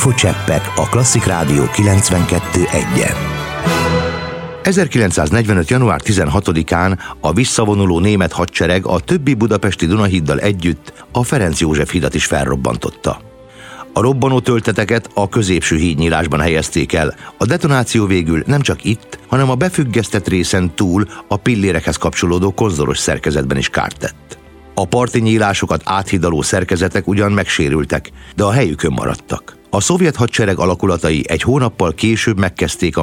Infocseppek a Klasszik Rádió 92.1-en. 1945. január 16-án a visszavonuló német hadsereg a többi budapesti Dunahiddal együtt a Ferenc József hidat is felrobbantotta. A robbanó tölteteket a középső hídnyílásban helyezték el. A detonáció végül nem csak itt, hanem a befüggesztett részen túl a pillérekhez kapcsolódó konzolos szerkezetben is kárt tett. A parti nyílásokat áthidaló szerkezetek ugyan megsérültek, de a helyükön maradtak. A szovjet hadsereg alakulatai egy hónappal később megkezdték a